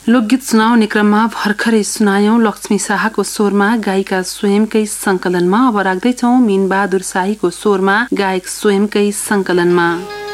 लोकगीत सुनाउने क्रममा भर्खरै सुनायौं लक्ष्मी शाहको स्वरमा गायिका स्वयंकै संकलनमा। अब राख्दैछौं मीन बहादुर शाहीको स्वरमा गायक स्वयंकै संकलनमा।